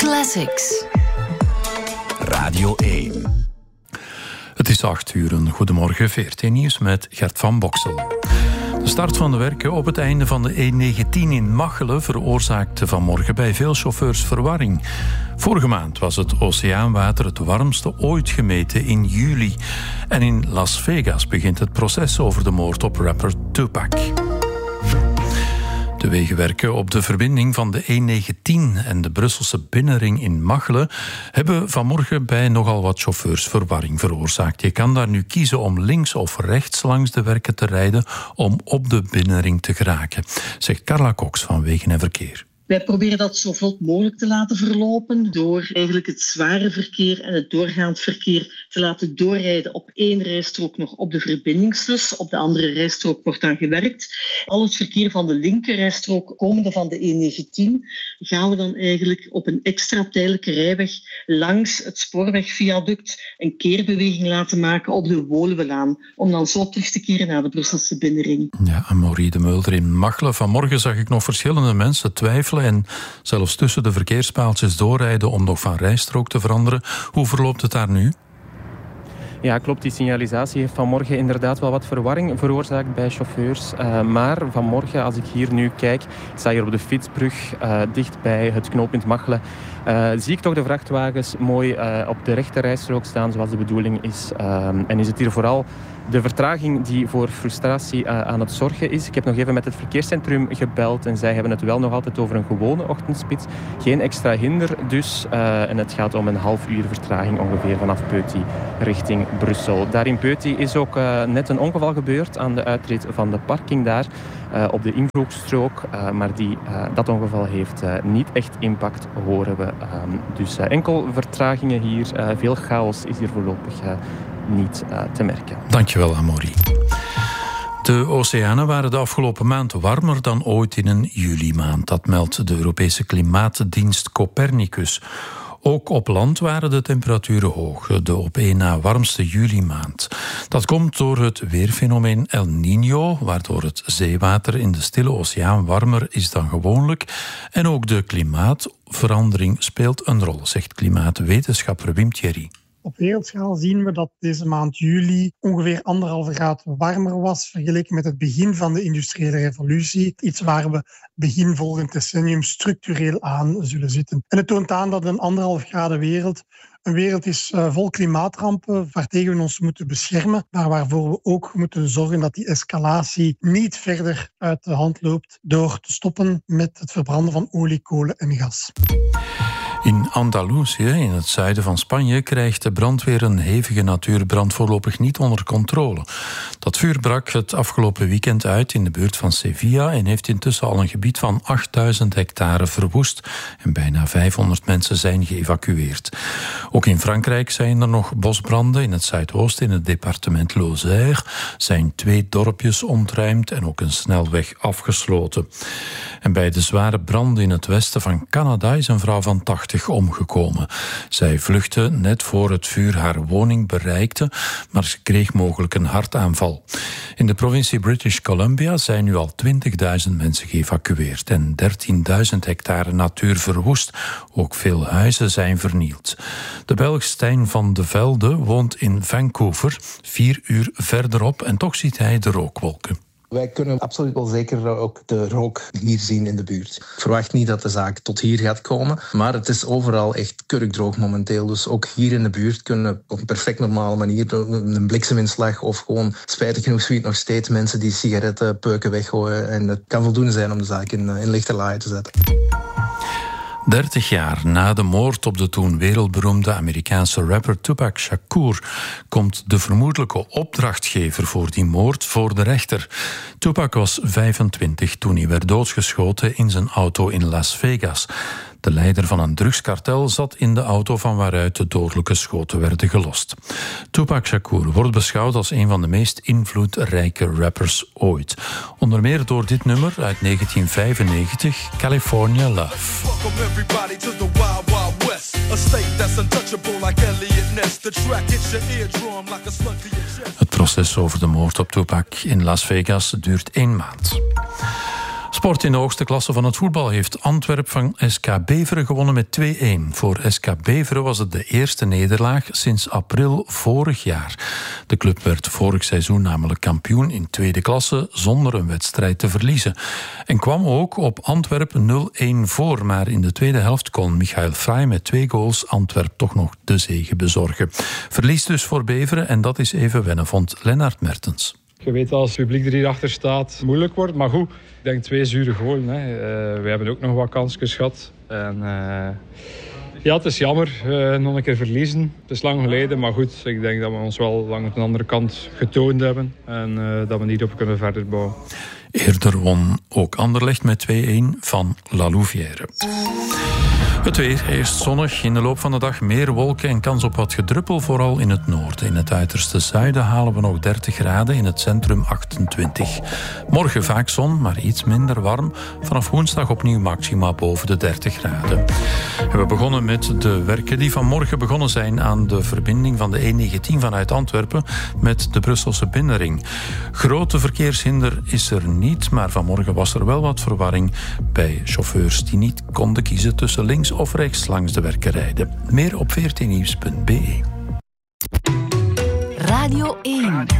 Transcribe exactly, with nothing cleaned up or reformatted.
Classics. Radio één. Het is acht uur. Een goedemorgen, V R T Nieuws met Gert van Boksel. De start van de werken op het einde van de E negentien in Machelen veroorzaakte vanmorgen bij veel chauffeurs verwarring. Vorige maand was het oceaanwater het warmste ooit gemeten in juli. En in Las Vegas begint het proces over de moord op rapper Tupac. De wegenwerken op de verbinding van de E negentien en de Brusselse binnenring in Machelen hebben vanmorgen bij nogal wat chauffeurs verwarring veroorzaakt. Je kan daar nu kiezen om links of rechts langs de werken te rijden om op de binnenring te geraken, zegt Carla Cox van Wegen en Verkeer. Wij proberen dat zo vlot mogelijk te laten verlopen door eigenlijk het zware verkeer en het doorgaand verkeer te laten doorrijden op één rijstrook nog op de verbindingslus. Op de andere rijstrook wordt dan gewerkt. Al het verkeer van de linkerrijstrook komende van de E negentien gaan we dan eigenlijk op een extra tijdelijke rijweg langs het spoorwegviaduct een keerbeweging laten maken op de Woluwelaan, om dan zo terug te keren naar de Brusselse binnenring. Ja, Amaury de Mulder in Machelen. Vanmorgen zag ik nog verschillende mensen twijfelen en zelfs tussen de verkeerspaaltjes doorrijden om nog van rijstrook te veranderen. Hoe verloopt het daar nu? Ja, klopt. Die signalisatie heeft vanmorgen inderdaad wel wat verwarring veroorzaakt bij chauffeurs. Uh, maar vanmorgen, als ik hier nu kijk, ik sta hier op de Fietsbrug, uh, dicht bij het knooppunt Machelen, uh, zie ik toch de vrachtwagens mooi uh, op de rechte rijstrook staan, zoals de bedoeling is. Uh, en is het hier vooral de vertraging die voor frustratie uh, aan het zorgen is. Ik heb nog even met het verkeerscentrum gebeld en zij hebben het wel nog altijd over een gewone ochtendspits. Geen extra hinder dus. Uh, en het gaat om een half uur vertraging ongeveer vanaf Peuty richting Brussel. Daar in Peuty is ook uh, net een ongeval gebeurd aan de uitrit van de parking daar. Uh, op de invloegstrook. Uh, maar die, uh, dat ongeval heeft uh, niet echt impact, horen we. Uh, dus uh, enkel vertragingen hier. Uh, veel chaos is hier voorlopig uh, niet uh, te merken. Dankjewel, Amaury. De oceanen waren de afgelopen maand warmer dan ooit in een juli-maand. Dat meldt de Europese klimaatdienst Copernicus. Ook op land waren de temperaturen hoog, de op één na warmste juli-maand. Dat komt door het weerfenomeen El Niño, waardoor het zeewater in de Stille Oceaan warmer is dan gewoonlijk. En ook de klimaatverandering speelt een rol, zegt klimaatwetenschapper Wim Thierry. Op wereldschaal zien we dat deze maand juli ongeveer anderhalve graad warmer was vergeleken met het begin van de industriële revolutie. Iets waar we begin volgend decennium structureel aan zullen zitten. En het toont aan dat een anderhalf graden wereld een wereld is uh, vol klimaatrampen waartegen we ons moeten beschermen, maar waarvoor we ook moeten zorgen dat die escalatie niet verder uit de hand loopt door te stoppen met het verbranden van olie, kolen en gas. In Andalusië, in het zuiden van Spanje, krijgt de brandweer een hevige natuurbrand voorlopig niet onder controle. Dat vuur brak het afgelopen weekend uit in de buurt van Sevilla en heeft intussen al een gebied van achtduizend hectare verwoest en bijna vijfhonderd mensen zijn geëvacueerd. Ook in Frankrijk zijn er nog bosbranden. In het zuidoosten, in het departement Lozère, zijn twee dorpjes ontruimd en ook een snelweg afgesloten. En bij de zware branden in het westen van Canada is een vrouw van tachtig omgekomen. Zij vluchtte net voor het vuur haar woning bereikte, maar ze kreeg mogelijk een hartaanval. In de provincie British Columbia zijn nu al twintigduizend mensen geëvacueerd en dertienduizend hectare natuur verwoest. Ook veel huizen zijn vernield. De Belg Stijn van de Velde woont in Vancouver, vier uur verderop, en toch ziet hij de rookwolken. Wij kunnen absoluut wel zeker ook de rook hier zien in de buurt. Ik verwacht niet dat de zaak tot hier gaat komen, maar het is overal echt kurkdroog momenteel. Dus ook hier in de buurt kunnen op een perfect normale manier een blikseminslag of gewoon, spijtig genoeg, zie je nog steeds mensen die sigarettenpeuken weggooien. En het kan voldoende zijn om de zaak in, in lichte laai te zetten. dertig jaar na de moord op de toen wereldberoemde Amerikaanse rapper Tupac Shakur komt de vermoedelijke opdrachtgever voor die moord voor de rechter. Tupac was vijfentwintig toen hij werd doodgeschoten in zijn auto in Las Vegas. De leider van een drugskartel zat in de auto van waaruit de dodelijke schoten werden gelost. Tupac Shakur wordt beschouwd als een van de meest invloedrijke rappers ooit. Onder meer door dit nummer uit negentien vijfennegentig, California Love. Het proces over de moord op Tupac in Las Vegas duurt één maand. Sport in de hoogste klasse van het voetbal heeft Antwerp van S K Beveren gewonnen met twee-een. Voor S K Beveren was het de eerste nederlaag sinds april vorig jaar. De club werd vorig seizoen namelijk kampioen in tweede klasse zonder een wedstrijd te verliezen. En kwam ook op Antwerp nul-een voor, maar in de tweede helft kon Michael Frey met twee goals Antwerp toch nog de zege bezorgen. Verlies dus voor Beveren en dat is even wennen, vond Lennart Mertens. Je weet als het publiek er hierachter staat, moeilijk wordt. Maar goed, ik denk twee zure goalen. Hè. Uh, we hebben ook nog wat kansjes gehad. En, uh, ja, het is jammer. Uh, nog een keer verliezen. Het is lang geleden, maar goed. Ik denk dat we ons wel lang op de andere kant getoond hebben. En uh, dat we niet op kunnen verder bouwen. Eerder won ook Anderlecht met twee-een van La Louvière. Het weer, eerst zonnig, in de loop van de dag meer wolken en kans op wat gedruppel, vooral in het noorden. In het uiterste zuiden halen we nog dertig graden, in het centrum achtentwintig. Morgen vaak zon, maar iets minder warm. Vanaf woensdag opnieuw maxima boven de dertig graden. En we begonnen met de werken die vanmorgen begonnen zijn aan de verbinding van de E negentien vanuit Antwerpen met de Brusselse binnenring. Grote verkeershinder is er niet, maar vanmorgen was er wel wat verwarring bij chauffeurs die niet konden kiezen tussen links of rechts langs de werken rijden. Meer op veertien nieuws punt be. Radio één.